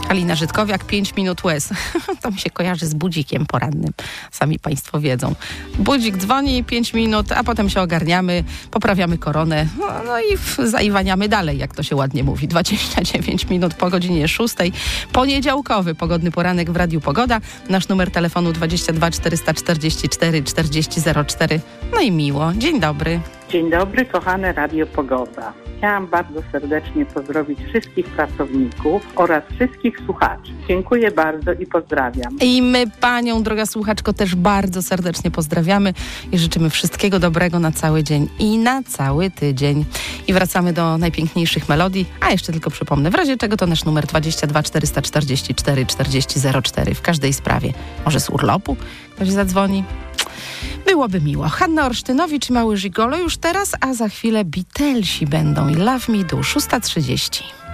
Halina Żydkowiak, 5 minut łez. To mi się kojarzy z budzikiem porannym. Sami państwo wiedzą. Budzik dzwoni, 5 minut, a potem się ogarniamy, poprawiamy koronę, no i zaiwaniamy dalej, jak to się ładnie mówi. 29 minut po godzinie 6. Poniedziałkowy pogodny poranek w Radiu Pogoda. Nasz numer telefonu 22 444 4004. No i miło. Dzień dobry. Dzień dobry, kochane Radio Pogoda. Chciałam bardzo serdecznie pozdrowić wszystkich pracowników oraz wszystkich słuchaczy. Dziękuję bardzo i pozdrawiam. I my panią, droga słuchaczko, też bardzo serdecznie pozdrawiamy i życzymy wszystkiego dobrego na cały dzień i na cały tydzień. I wracamy do najpiękniejszych melodii, a jeszcze tylko przypomnę, w razie czego to nasz numer 22 444 4004 w każdej sprawie. Może z urlopu ktoś zadzwoni? Byłoby miło. Hanna Orsztynowicz i Mały Żigolo już teraz, a za chwilę Beatlesi będą i Love Me Do, 6:30.